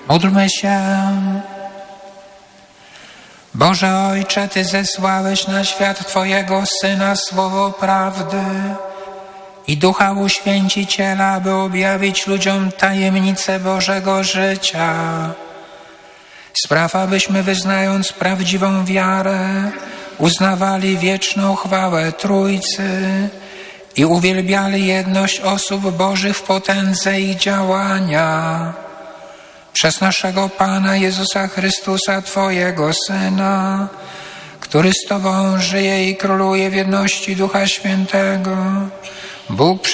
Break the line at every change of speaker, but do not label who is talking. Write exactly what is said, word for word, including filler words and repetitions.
Módlmy się. Boże Ojcze, Ty zesłałeś na świat Twojego Syna słowo prawdy i Ducha Uświęciciela, aby objawić ludziom tajemnicę Bożego życia. Spraw, abyśmy wyznając prawdziwą wiarę, uznawali wieczną chwałę Trójcy i uwielbiali jedność osób Bożych w potędze ich działania. Przez naszego Pana Jezusa Chrystusa, Twojego Syna, który z Tobą żyje i króluje w jedności Ducha Świętego, Bóg